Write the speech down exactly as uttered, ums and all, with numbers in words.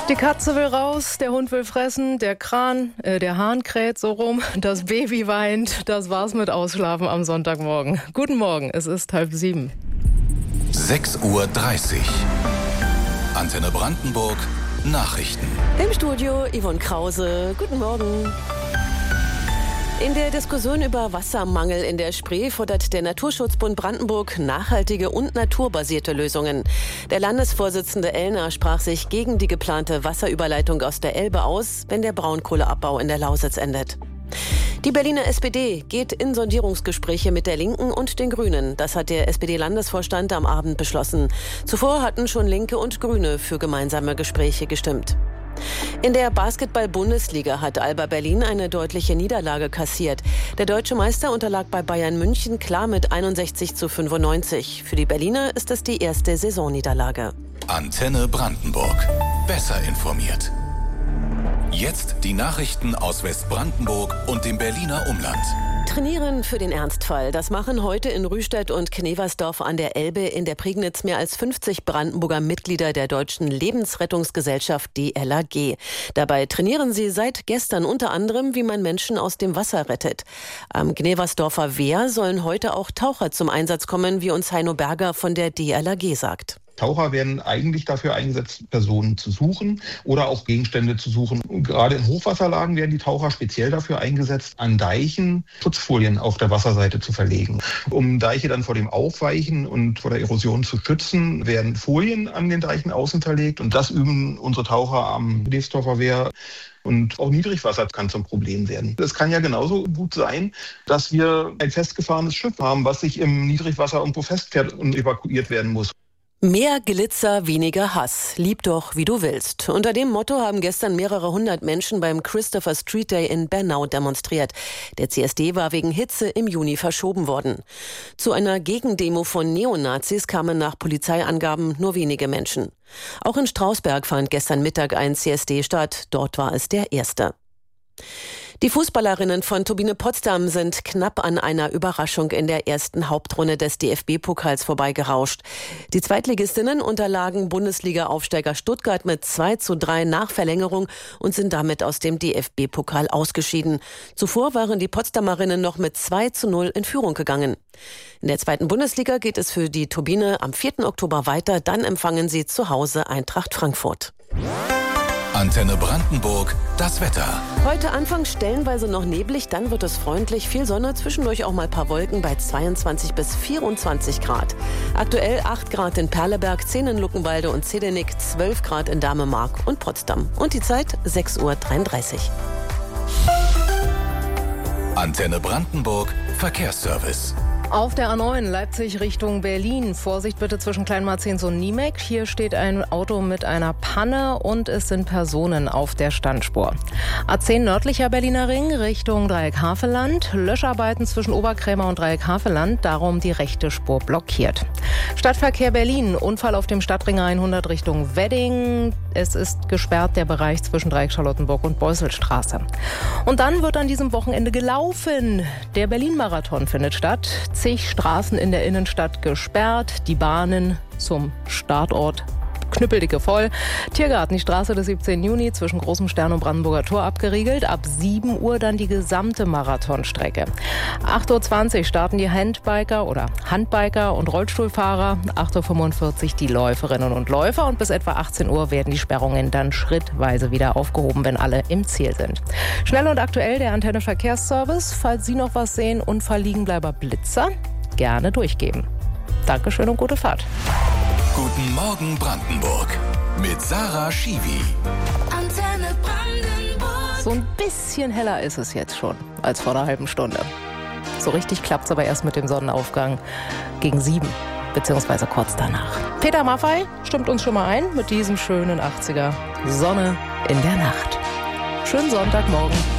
Die Katze will raus, der Hund will fressen, der Kran, äh, der Hahn kräht so rum, das Baby weint. Das war's mit Ausschlafen am Sonntagmorgen. Guten Morgen, es ist halb sieben. sechs Uhr dreißig. Antenne Brandenburg, Nachrichten. Im Studio Yvonne Krause. Guten Morgen. In der Diskussion über Wassermangel in der Spree fordert der Naturschutzbund Brandenburg nachhaltige und naturbasierte Lösungen. Der Landesvorsitzende Ellner sprach sich gegen die geplante Wasserüberleitung aus der Elbe aus, wenn der Braunkohleabbau in der Lausitz endet. Die Berliner S P D geht in Sondierungsgespräche mit der Linken und den Grünen. Das hat der S P D-Landesvorstand am Abend beschlossen. Zuvor hatten schon Linke und Grüne für gemeinsame Gespräche gestimmt. In der Basketball-Bundesliga hat Alba Berlin eine deutliche Niederlage kassiert. Der deutsche Meister unterlag bei Bayern München klar mit einundsechzig zu fünfundneunzig. Für die Berliner ist es die erste Saisonniederlage. Antenne Brandenburg. Besser informiert. Jetzt die Nachrichten aus Westbrandenburg und dem Berliner Umland. Trainieren für den Ernstfall. Das machen heute in Rüstedt und Kneversdorf an der Elbe in der Prignitz mehr als fünfzig Brandenburger Mitglieder der Deutschen Lebensrettungsgesellschaft D L R G. Dabei trainieren sie seit gestern unter anderem, wie man Menschen aus dem Wasser rettet. Am Kneversdorfer Wehr sollen heute auch Taucher zum Einsatz kommen, wie uns Heino Berger von der D L R G sagt. Taucher werden eigentlich dafür eingesetzt, Personen zu suchen oder auch Gegenstände zu suchen. Und gerade in Hochwasserlagen werden die Taucher speziell dafür eingesetzt, an Deichen Schutzfolien auf der Wasserseite zu verlegen. Um Deiche dann vor dem Aufweichen und vor der Erosion zu schützen, werden Folien an den Deichen außen verlegt. Und das üben unsere Taucher am Kneversdorfer Wehr. Und auch Niedrigwasser kann zum Problem werden. Es kann ja genauso gut sein, dass wir ein festgefahrenes Schiff haben, was sich im Niedrigwasser irgendwo festfährt und evakuiert werden muss. Mehr Glitzer, weniger Hass. Lieb doch, wie du willst. Unter dem Motto haben gestern mehrere hundert Menschen beim Christopher Street Day in Bernau demonstriert. Der C S D war wegen Hitze im Juni verschoben worden. Zu einer Gegendemo von Neonazis kamen nach Polizeiangaben nur wenige Menschen. Auch in Strausberg fand gestern Mittag ein C S D statt. Dort war es der erste. Die Fußballerinnen von Turbine Potsdam sind knapp an einer Überraschung in der ersten Hauptrunde des D F B-Pokals vorbeigerauscht. Die Zweitligistinnen unterlagen Bundesliga-Aufsteiger Stuttgart mit zwei zu drei nach Verlängerung und sind damit aus dem D F B-Pokal ausgeschieden. Zuvor waren die Potsdamerinnen noch mit zwei zu null in Führung gegangen. In der zweiten Bundesliga geht es für die Turbine am vierten Oktober weiter. Dann empfangen sie zu Hause Eintracht Frankfurt. Antenne Brandenburg, das Wetter. Heute anfangs stellenweise noch neblig, dann wird es freundlich. Viel Sonne, zwischendurch auch mal ein paar Wolken bei zweiundzwanzig bis vierundzwanzig Grad. Aktuell acht Grad in Perleberg, zehn in Luckenwalde und Zedenik, zwölf Grad in Damemark und Potsdam. Und die Zeit sechs Uhr dreiunddreißig. Antenne Brandenburg, Verkehrsservice. Auf der A neun Leipzig Richtung Berlin. Vorsicht bitte zwischen Kleinmarzens und Niemek. Hier steht ein Auto mit einer Panne und es sind Personen auf der Standspur. A zehn nördlicher Berliner Ring Richtung Dreieck-Havelland. Löscharbeiten zwischen Oberkrämer und Dreieck-Havelland. Darum die rechte Spur blockiert. Stadtverkehr Berlin. Unfall auf dem Stadtring hundert Richtung Wedding. Es ist gesperrt der Bereich zwischen Dreieck-Charlottenburg und Beuselstraße. Und dann wird an diesem Wochenende gelaufen. Der Berlin-Marathon findet statt. Zig Straßen in der Innenstadt gesperrt, die Bahnen zum Startort knüppeldicke voll. Tiergarten, die Straße des siebzehnten Juni zwischen Großem Stern und Brandenburger Tor abgeriegelt. Ab sieben Uhr dann die gesamte Marathonstrecke. acht Uhr zwanzig starten die Handbiker oder Handbiker und Rollstuhlfahrer. acht Uhr fünfundvierzig die Läuferinnen und Läufer. Und bis etwa achtzehn Uhr werden die Sperrungen dann schrittweise wieder aufgehoben, wenn alle im Ziel sind. Schnell und aktuell der Antenne Verkehrsservice. Falls Sie noch was sehen, Unfallliegenbleiber Blitzer, gerne durchgeben. Dankeschön und gute Fahrt. Guten Morgen Brandenburg mit Sarah Schiwi. Antenne Brandenburg. So ein bisschen heller ist es jetzt schon als vor einer halben Stunde. So richtig klappt es aber erst mit dem Sonnenaufgang gegen sieben, beziehungsweise kurz danach. Peter Maffay stimmt uns schon mal ein mit diesem schönen achtziger Sonne in der Nacht. Schönen Sonntagmorgen.